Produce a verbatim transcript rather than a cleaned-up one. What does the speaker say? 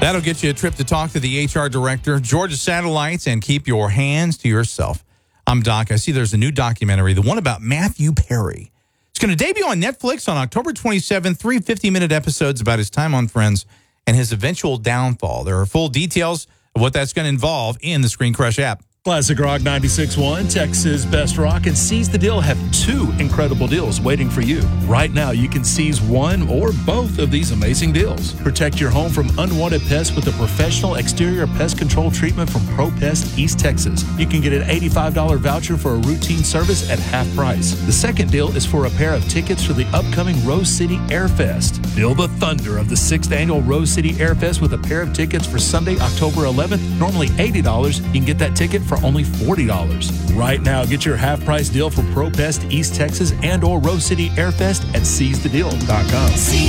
That'll get you a trip to talk to the H R director, Georgia Satellites, and keep your hands to yourself. I'm Doc. I see there's a new documentary, the one about Matthew Perry. It's going to debut on Netflix on October twenty-seventh, three fifty-minute episodes about his time on Friends and his eventual downfall. There are full details of what that's going to involve in the Screen Crush app. Classic Rock ninety-six point one, Texas Best Rock, and Seize the Deal have two incredible deals waiting for you. Right now, you can seize one or both of these amazing deals. Protect your home from unwanted pests with a professional exterior pest control treatment from ProPest East Texas. You can get an eighty-five dollars voucher for a routine service at half price. The second deal is for a pair of tickets for the upcoming Rose City Air Fest. Feel the thunder of the sixth annual Rose City Air Fest with a pair of tickets for Sunday, October eleventh. Normally eighty dollars. You can get that ticket for only forty dollars. Right now, get your half-price deal for ProPest East Texas and or Rose City Airfest at seize the deal dot com.